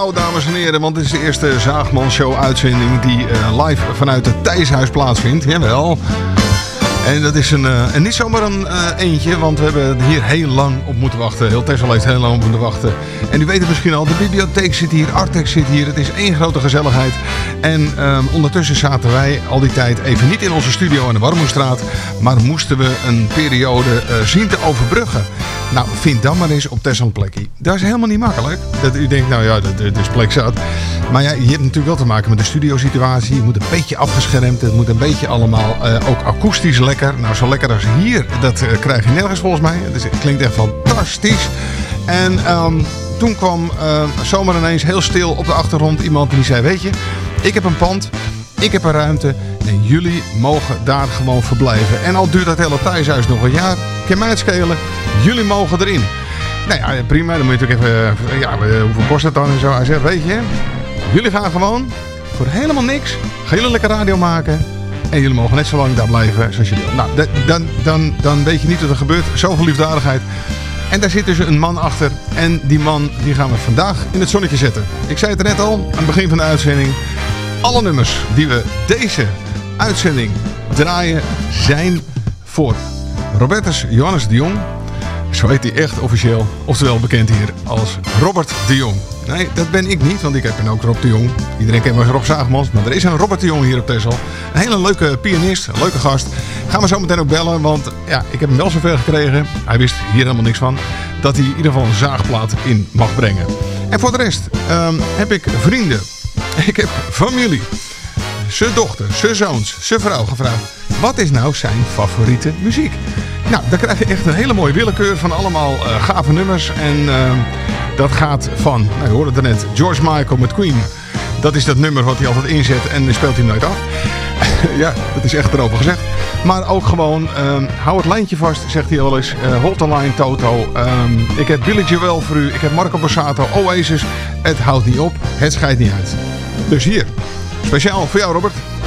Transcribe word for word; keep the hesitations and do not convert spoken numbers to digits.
Nou, dames en heren, want dit is de eerste Zaagman Show uitzending die uh, live vanuit het Thijshuis plaatsvindt. Jawel. En dat is een, uh, en niet zomaar een uh, eentje, want we hebben hier heel lang op moeten wachten. Heel Texel heeft heel lang op moeten wachten. En u weet het misschien al, de bibliotheek zit hier, Artex zit hier. Het is één grote gezelligheid. En um, ondertussen zaten wij al die tijd even niet in onze studio aan de Warmoestraat, maar moesten we een periode uh, zien te overbruggen. Nou, vind dan maar eens op Texel een plekje. Dat is helemaal niet makkelijk. Dat u denkt, nou ja, dat is plek zat. Maar ja, je hebt natuurlijk wel te maken met de studiosituatie. Je moet een beetje afgeschermd. Het moet een beetje allemaal uh, ook akoestisch lekker. Nou, zo lekker als hier, dat uh, krijg je nergens volgens mij. Dus het klinkt echt fantastisch. En um, toen kwam uh, zomaar ineens heel stil op de achtergrond iemand die zei, weet je, ik heb een pand, ik heb een ruimte en jullie mogen daar gewoon verblijven. En al duurt dat hele thuishuis nog een jaar, kan mij het schelen, jullie mogen erin. Nou ja, prima, dan moet je natuurlijk even, ja, hoeveel kost het dan en zo. Hij zegt, weet je, jullie gaan gewoon voor helemaal niks, gaan jullie lekker radio maken en jullie mogen net zo lang daar blijven zoals jullie willen. Nou, dan, dan, dan weet je niet wat er gebeurt, zoveel liefdadigheid. En daar zit dus een man achter en die man die gaan we vandaag in het zonnetje zetten. Ik zei het er net al, aan het begin van de uitzending. Alle nummers die we deze uitzending draaien zijn voor Robertus Johannes de Jong. Zo heet hij echt officieel, oftewel bekend hier als Robert de Jong. Nee, dat ben ik niet, want ik ben ook Rob de Jong. Iedereen kent me als Rob Zaagmans, maar er is een Robert de Jong hier op Texel. Een hele leuke pianist, een leuke gast. Gaan we zo meteen ook bellen, want ja, ik heb hem wel zover gekregen. Hij wist hier helemaal niks van. Dat hij in ieder geval een zaagplaat in mag brengen. En voor de rest um, heb ik vrienden. Ik heb familie. Zijn dochter, zijn zoons, zijn vrouw gevraagd. Wat is nou zijn favoriete muziek? Nou, dan krijg je echt een hele mooie willekeur van allemaal uh, gave nummers. En uh, dat gaat van, nou, je hoorde het er net, George Michael met Queen. Dat is dat nummer wat hij altijd inzet en dan speelt hij nooit af. Ja, dat is echt erover gezegd. Maar ook gewoon, um, hou het lijntje vast, zegt hij wel eens. Uh, hold the line, Toto. Um, ik heb Billy Joel voor u, ik heb Marco Borsato, Oasis. Het houdt niet op, het scheidt niet uit. Dus hier, speciaal voor jou, Robert.